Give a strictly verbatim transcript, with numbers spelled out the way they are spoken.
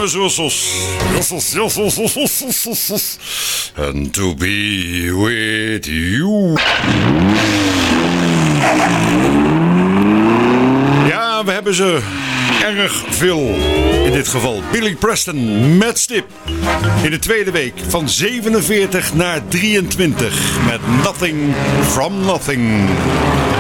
dames, Russels. Russels, Russels, Russels, Russels. And to be with you. Ja, we hebben ze erg veel in dit geval. Billy Preston met stip. In de tweede week van zevenenveertig naar drieëntwintig. Met Nothing from Nothing.